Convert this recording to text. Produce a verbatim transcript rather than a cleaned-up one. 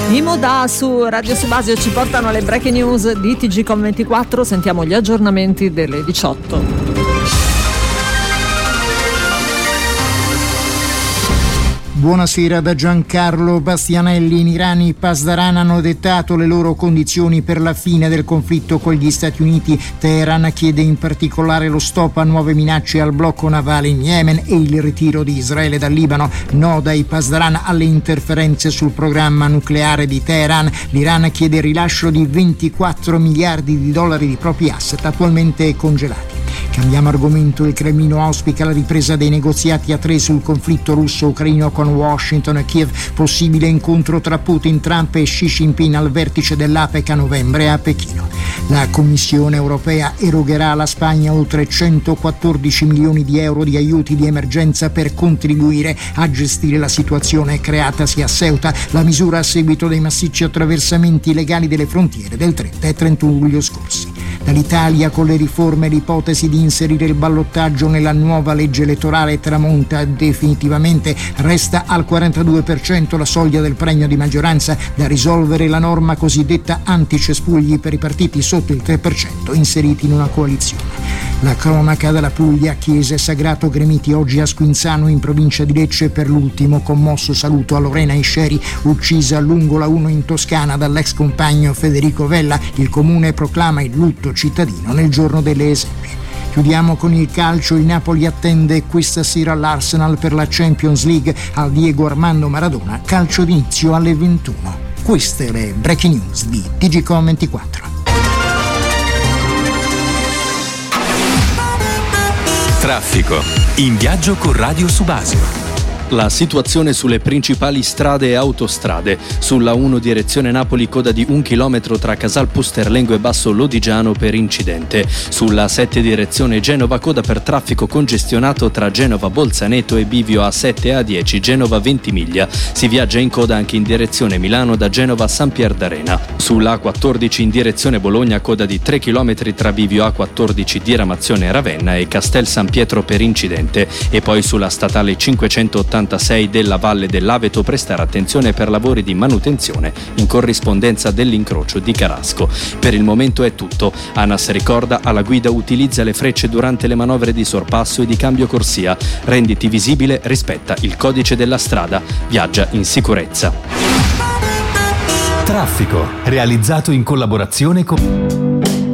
I Moda su Radio Subasio ci portano alle breaking news di T G Com ventiquattro. Sentiamo gli aggiornamenti delle diciotto. Buonasera da Giancarlo Bastianelli. In Iran i Pasdaran hanno dettato le loro condizioni per la fine del conflitto con gli Stati Uniti. Teheran chiede in particolare lo stop a nuove minacce al blocco navale in Yemen e il ritiro di Israele dal Libano. No dai Pasdaran alle interferenze sul programma nucleare di Teheran. L'Iran chiede il rilascio di ventiquattro miliardi di dollari di propri asset attualmente congelati. Cambiamo argomento. Il Cremlino auspica la ripresa dei negoziati a tre sul conflitto russo-ucraino con Washington e Kiev. Possibile incontro tra Putin, Trump e Xi Jinping al vertice dell'APEC a novembre a Pechino. La Commissione europea erogherà alla Spagna oltre centoquattordici milioni di euro di aiuti di emergenza per contribuire a gestire la situazione creatasi a Ceuta. La misura a seguito dei massicci attraversamenti illegali delle frontiere del trenta e trentuno luglio scorsi. Dall'Italia, con le riforme, l'ipotesi di inserire il ballottaggio nella nuova legge elettorale tramonta definitivamente. Resta al quarantadue per cento la soglia del premio di maggioranza, da risolvere la norma cosiddetta anticespugli per i partiti sotto il tre per cento inseriti in una coalizione. La cronaca della Puglia. Chiesa e sagrato gremiti oggi a Squinzano in provincia di Lecce per l'ultimo commosso saluto a Lorena Isceri, uccisa lungo la uno in Toscana dall'ex compagno Federico Vella. Il comune proclama il lutto cittadino nel giorno delle esequie. Chiudiamo con il calcio. Il Napoli attende questa sera l'Arsenal per la Champions League al Diego Armando Maradona. Calcio d'inizio alle ventuno. Queste le breaking news di T G Com ventiquattro. Traffico. In viaggio con Radio Subasio. La situazione sulle principali strade e autostrade. Sulla uno direzione Napoli coda di un chilometro tra Casal Pusterlengo e Basso Lodigiano per incidente. Sulla sette direzione Genova coda per traffico congestionato tra Genova Bolzaneto e bivio A sette e A dieci Genova Ventimiglia. Si viaggia in coda anche in direzione Milano da Genova a San Pier d'Arena. Sulla A quattordici in direzione Bologna coda di tre chilometri tra bivio A quattordici Diramazione Ravenna e Castel San Pietro per incidente. E poi sulla statale cinquecentottantasei della Valle dell'Aveto prestare attenzione per lavori di manutenzione in corrispondenza dell'incrocio di Carasco. Per il momento è tutto. ANAS ricorda: alla guida utilizza le frecce durante le manovre di sorpasso e di cambio corsia. Renditi visibile, rispetta il codice della strada, viaggia in sicurezza. Traffico, realizzato in collaborazione con